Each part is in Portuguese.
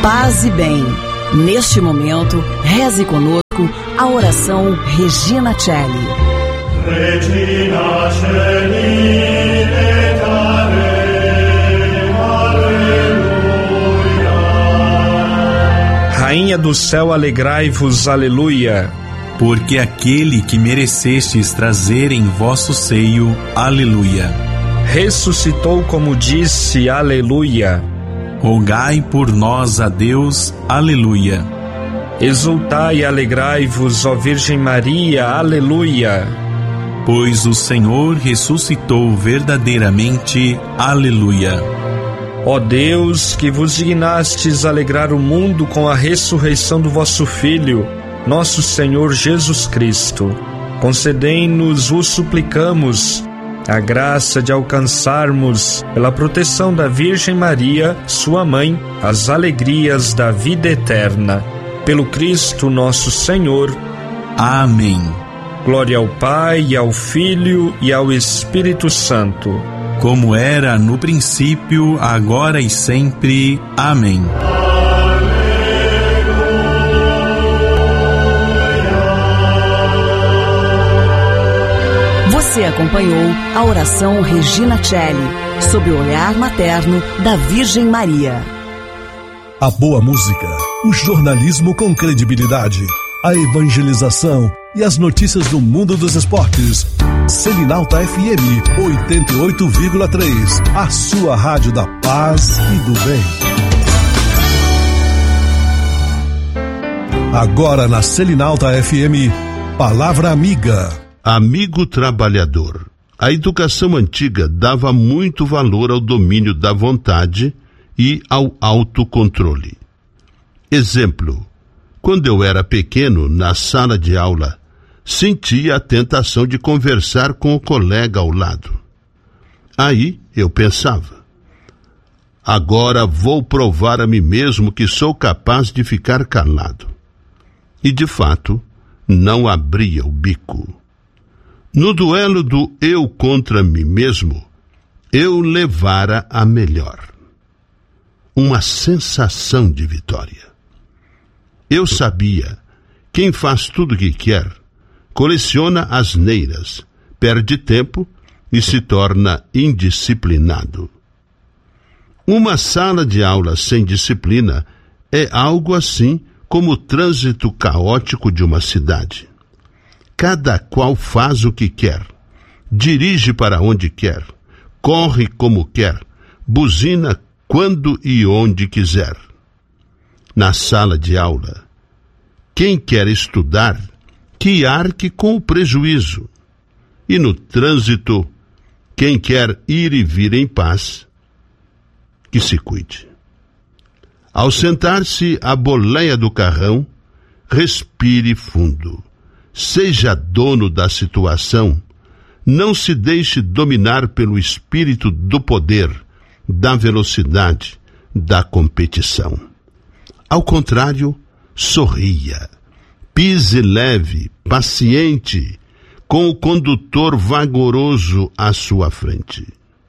Paz e bem. Neste momento, reze conosco a oração Regina Celli. Regina Celli et aleluia. Rainha do céu, alegrai-vos, aleluia. Porque aquele que merecestes trazer em vosso seio, aleluia. Ressuscitou como disse, aleluia. Rogai por nós a Deus, aleluia. Exultai e alegrai-vos, ó Virgem Maria, aleluia. Pois o Senhor ressuscitou verdadeiramente, aleluia. Ó Deus, que vos dignastes alegrar o mundo com a ressurreição do vosso Filho, nosso Senhor Jesus Cristo, concedei-nos, vos suplicamos, a graça de alcançarmos, pela proteção da Virgem Maria, sua mãe, as alegrias da vida eterna. Pelo Cristo nosso Senhor. Amém. Glória ao Pai, e ao Filho e ao Espírito Santo. Como era no princípio, agora e sempre. Amém. Você acompanhou a oração Regina Celli, sob o olhar materno da Virgem Maria. A boa música, o jornalismo com credibilidade, a evangelização e as notícias do mundo dos esportes. Selinalta FM 88,3, a sua rádio da paz e do bem. Agora na Selinalta FM, Palavra Amiga. Amigo trabalhador. A educação antiga dava muito valor ao domínio da vontade e ao autocontrole. Exemplo: quando eu era pequeno, na sala de aula, sentia a tentação de conversar com o colega ao lado. Aí eu pensava: agora vou provar a mim mesmo que sou capaz de ficar calado. E de fato, não abria o bico. No duelo do eu contra mim mesmo, eu levara a melhor. Uma sensação de vitória. Eu sabia, quem faz tudo o que quer, coleciona asneiras, perde tempo e se torna indisciplinado. Uma sala de aula sem disciplina é algo assim como o trânsito caótico de uma cidade. Cada qual faz o que quer, dirige para onde quer, corre como quer, buzina quando e onde quiser. Na sala de aula, quem quer estudar, que arque com o prejuízo. E no trânsito, quem quer ir e vir em paz, que se cuide. Ao sentar-se à boleia do carrão, respire fundo. Seja dono da situação, não se deixe dominar pelo espírito do poder, da velocidade, da competição. Ao contrário, sorria, pise leve, paciente, com o condutor vagaroso à sua frente.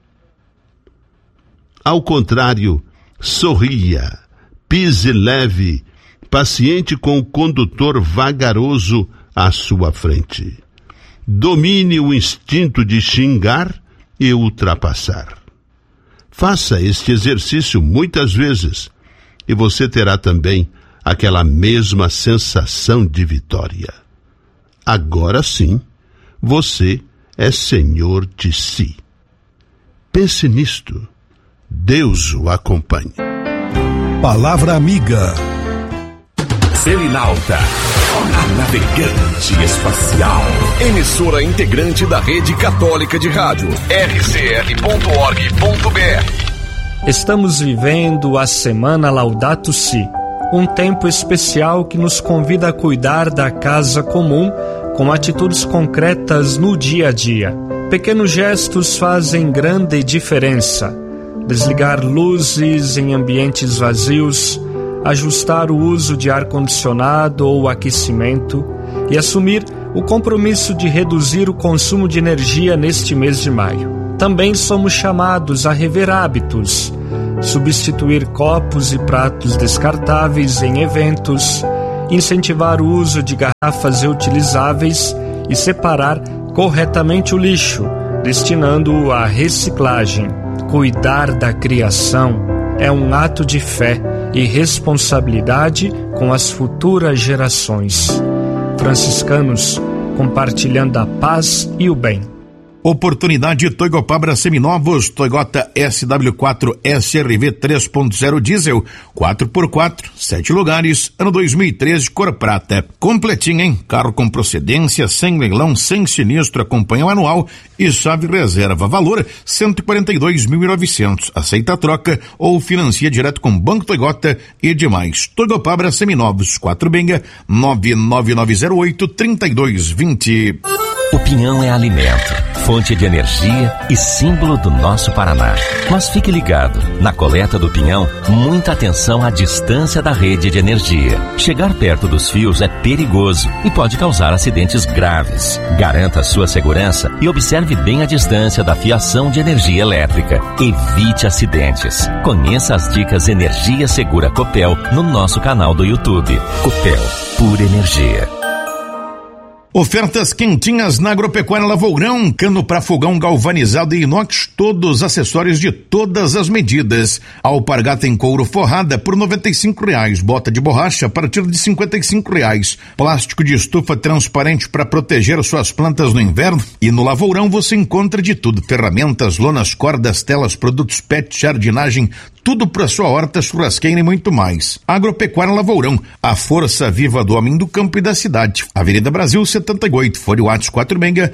Ao contrário, sorria, pise leve, paciente com o condutor vagaroso à sua frente. Domine o instinto de xingar e ultrapassar. Faça este exercício muitas vezes e você terá também aquela mesma sensação de vitória. Agora sim, você é senhor de si. Pense nisto. Deus o acompanhe. Palavra Amiga. Selinalta, a navegante espacial. Emissora integrante da Rede Católica de Rádio, rcr.org.br. Estamos vivendo a Semana Laudato Si, um tempo especial que nos convida a cuidar da casa comum com atitudes concretas no dia a dia. Pequenos gestos fazem grande diferença. Desligar luzes em ambientes vazios, ajustar o uso de ar-condicionado ou aquecimento e assumir o compromisso de reduzir o consumo de energia neste mês de maio. Também somos chamados a rever hábitos, substituir copos e pratos descartáveis em eventos, incentivar o uso de garrafas reutilizáveis e separar corretamente o lixo, destinando-o à reciclagem. Cuidar da criação é um ato de fé e responsabilidade com as futuras gerações. Franciscanos, compartilhando a paz e o bem. Oportunidade Toyopabra seminovos, Toyota SW4 SRV 3.0 diesel, 4x4, 7 lugares, ano 2013, cor prata. Completinho, hein? Carro com procedência, sem leilão, sem sinistro, acompanha o anual e chave reserva. Valor 142.900. Aceita a troca ou financia direto com Banco Toyota e demais. Toyopabra seminovos, 4 Benga, 99908-3220. O pinhão é alimento, fonte de energia e símbolo do nosso Paraná. Mas fique ligado, na coleta do pinhão, muita atenção à distância da rede de energia. Chegar perto dos fios é perigoso e pode causar acidentes graves. Garanta a sua segurança e observe bem a distância da fiação de energia elétrica. Evite acidentes. Conheça as dicas Energia Segura Copel no nosso canal do YouTube. Copel, pura energia. Ofertas quentinhas na Agropecuária Lavourão, cano para fogão galvanizado e inox, todos acessórios de todas as medidas. Alpargata em couro forrada por R$95, bota de borracha a partir de R$55, plástico de estufa transparente para proteger suas plantas no inverno. E no Lavourão você encontra de tudo: ferramentas, lonas, cordas, telas, produtos pet, jardinagem, tudo para sua horta, churrasqueira e muito mais. Agropecuária Lavourão, a força viva do homem do campo e da cidade. Avenida Brasil 78, Fone Whats 4 Benga,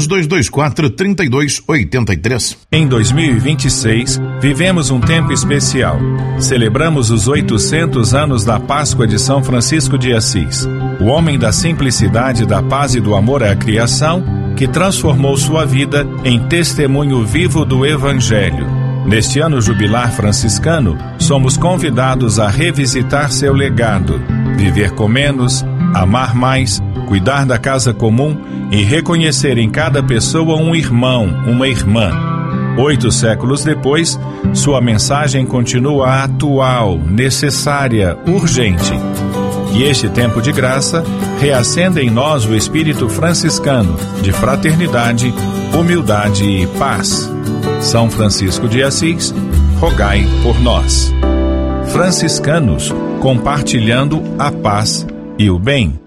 3224-3283. Em 2026, vivemos um tempo especial. Celebramos os 800 anos da Páscoa de São Francisco de Assis, o homem da simplicidade, da paz e do amor à criação, que transformou sua vida em testemunho vivo do Evangelho. Neste ano jubilar franciscano, somos convidados a revisitar seu legado, viver com menos, amar mais, cuidar da casa comum e reconhecer em cada pessoa um irmão, uma irmã. 8 séculos depois, sua mensagem continua atual, necessária, urgente. Que este tempo de graça reacenda em nós o espírito franciscano de fraternidade, humildade e paz. São Francisco de Assis, rogai por nós. Franciscanos, compartilhando a paz e o bem.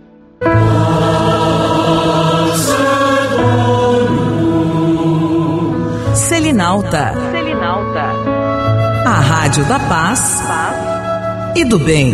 Selinalta. A rádio da paz e do bem.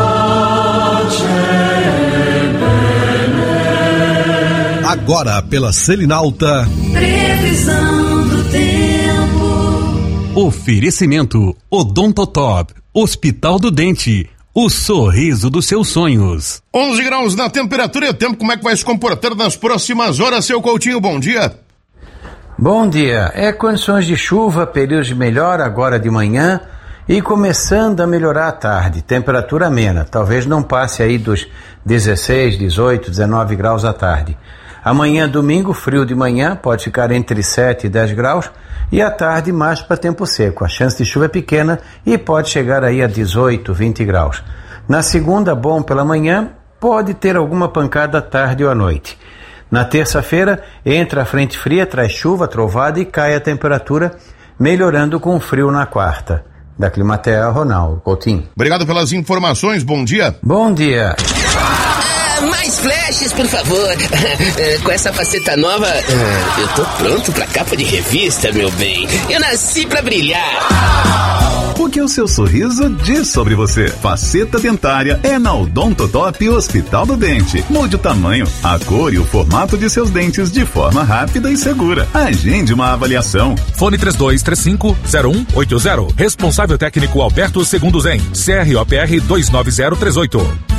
Agora pela Selinalta. Previsão do tempo. Oferecimento Odontotop, Hospital do Dente, o sorriso dos seus sonhos. 11 graus na temperatura e o tempo, como é que vai se comportar nas próximas horas, seu Coutinho? Bom dia. Bom dia. Condições de chuva, períodos de melhora agora de manhã e começando a melhorar à tarde. Temperatura amena, talvez não passe aí dos 16, 18, 19 graus à tarde. Amanhã, domingo, frio de manhã, pode ficar entre 7 e 10 graus e à tarde mais para tempo seco. A chance de chuva é pequena e pode chegar aí a 18, 20 graus. Na segunda, bom pela manhã, pode ter alguma pancada à tarde ou à noite. Na terça-feira, entra a frente fria, traz chuva, trovada e cai a temperatura, melhorando com frio na quarta. Da Climatea, Ronaldo Coutinho. Obrigado pelas informações, bom dia. Bom dia. Mais flashes, por favor. Com essa faceta nova, eu tô pronto pra capa de revista, meu bem. Eu nasci pra brilhar. O que o seu sorriso diz sobre você? Faceta dentária é na Odontotop Hospital do Dente. Mude o tamanho, a cor e o formato de seus dentes de forma rápida e segura. Agende uma avaliação. Fone 3235-0180. Responsável técnico Alberto Segundo Zen. CROPR 29038.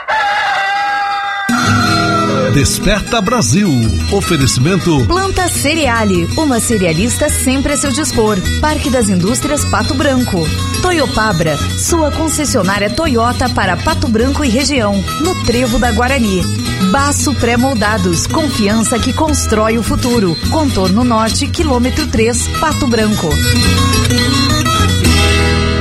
Desperta Brasil. Oferecimento Planta Cereale, uma cerealista sempre a seu dispor. Parque das Indústrias Pato Branco. Toyopabra, sua concessionária Toyota para Pato Branco e região, no Trevo da Guarani. Baço Pré-Moldados, confiança que constrói o futuro. Contorno Norte, quilômetro 3, Pato Branco.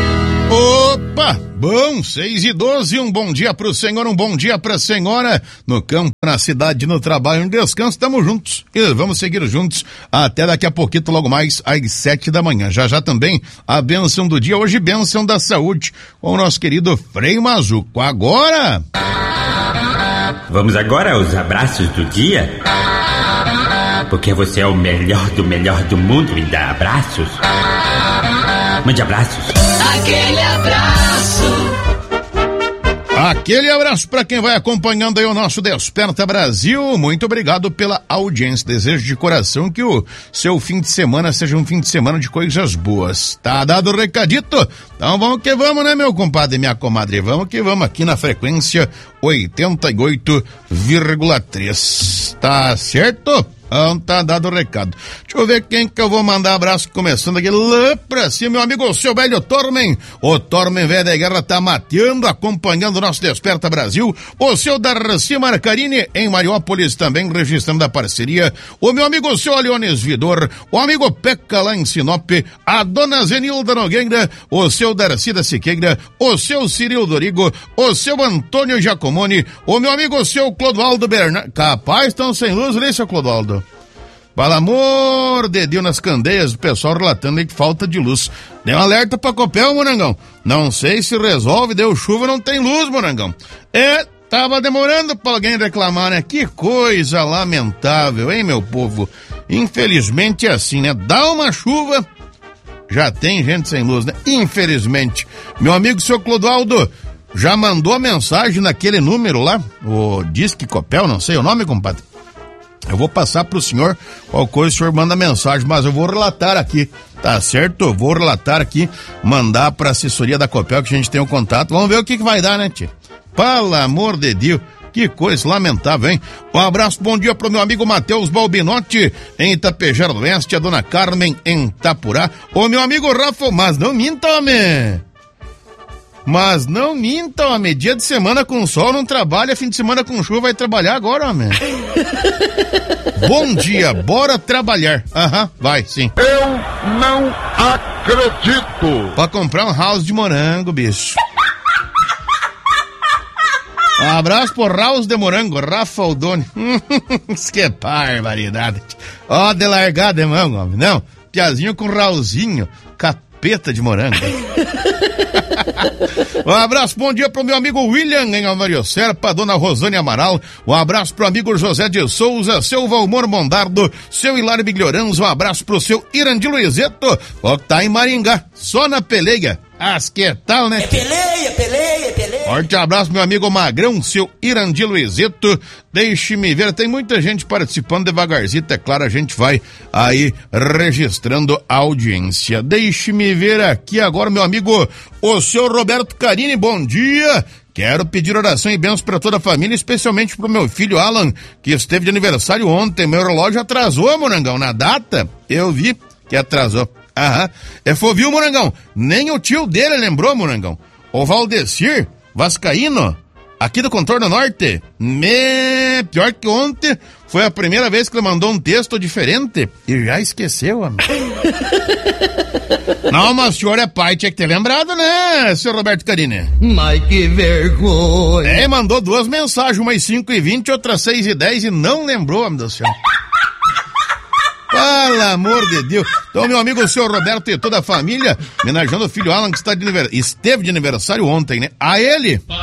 Opa! Bom, 6:12, um bom dia pro senhor, um bom dia pra senhora. No campo, na cidade, no trabalho, no descanso, estamos juntos. E vamos seguir juntos até daqui a pouquinho, logo mais às 7 da manhã. Já também a bênção do dia, hoje bênção da saúde, com o nosso querido Frei Mazuco. Agora... Vamos agora aos abraços do dia? Porque você é o melhor do mundo em dar abraços. Mande abraços. Aquele abraço. Aquele abraço para quem vai acompanhando aí o nosso Desperta Brasil. Muito obrigado pela audiência. Desejo de coração que o seu fim de semana seja um fim de semana de coisas boas. Tá dado o recadito? Então vamos que vamos, né, meu compadre e minha comadre? Vamos que vamos aqui na frequência 88,3. Tá certo? Então tá dado o recado. Deixa eu ver quem que eu vou mandar abraço, começando aqui lá pra cima, meu amigo, o seu velho Tormen. O Tormen, velho da guerra, tá mateando, acompanhando o nosso Desperta Brasil. O seu Darcy Marcarini, em Mariópolis, também registrando a parceria. O meu amigo, o seu Leones Vidor. O amigo Peca, lá em Sinop. A dona Zenilda Nogueira. O seu Darcy da Siqueira. O seu Ciril Dorigo. O seu Antônio Giacomoni. O meu amigo, o seu Clodoaldo Bernardo. Capaz, estão sem luz, né, seu Clodoaldo? Pelo amor de Deus, nas candeias, o pessoal relatando aí que falta de luz. Deu um alerta pra Copel, Morangão. Não sei se resolve, deu chuva, não tem luz, Morangão. Tava demorando pra alguém reclamar, né? Que coisa lamentável, hein, meu povo? Infelizmente é assim, né? Dá uma chuva, já tem gente sem luz, né? Infelizmente. Meu amigo, seu Clodoaldo, já mandou a mensagem naquele número lá? O Disque Copel, não sei o nome, compadre. Eu vou passar pro senhor, qual coisa o senhor manda mensagem, mas eu vou relatar aqui, tá certo? Eu vou relatar aqui, mandar pra assessoria da Copel, que a gente tem o contato. Vamos ver o que vai dar, né, tia? Pelo amor de Deus, que coisa lamentável, hein? Um abraço, bom dia pro meu amigo Matheus Balbinotti, em Itapejara do Oeste, a dona Carmen, em Itapurá. O meu amigo Rafa, mas não minta, homem! Mas não minta, homem. Dia de semana com sol não trabalha, fim de semana com chuva vai trabalhar agora, homem. Bom dia, bora trabalhar. Aham, vai, sim. Eu não acredito. Pra comprar um house de morango, bicho. Um abraço pro House de Morango, Rafa Aldoni. Que barbaridade. Ó, de largada de mão, homem. Não, piazinho com Raulzinho, capeta de morango. Um abraço, bom dia pro meu amigo William em Almariocera, pra dona Rosane Amaral. Um abraço pro amigo José de Souza, seu Valmor Mondardo, seu Hilário Biglioranzo. Um abraço pro seu Irandi Luizeto, ó, que tá em Maringá, só na peleia. Que tal, né? É peleia. Forte abraço, meu amigo Magrão, seu Irandi Luizeto. Deixe-me ver, tem muita gente participando devagarzinho, é claro, a gente vai aí registrando a audiência. Deixe-me ver aqui agora, meu amigo, o seu Roberto Carini, bom dia. Quero pedir oração e bênçãos para toda a família, especialmente pro meu filho Alan, que esteve de aniversário ontem. Meu relógio atrasou, Morangão, na data, eu vi que atrasou. Aham, viu, Morangão? Nem o tio dele lembrou, Morangão. O Valdecir Vascaíno, aqui do Contorno Norte. Pior que ontem foi a primeira vez que ele mandou um texto diferente e já esqueceu, amigo. Não, mas o senhor é pai, tinha que ter lembrado, né, seu Roberto Carini? Mas que vergonha. Mandou duas mensagens, uma às 5h20, outra às 6h10 e não lembrou, amigo do céu. Pelo amor de Deus. Então, meu amigo, o senhor Roberto e toda a família, homenageando o filho Alan, que esteve de aniversário ontem, né? A ele,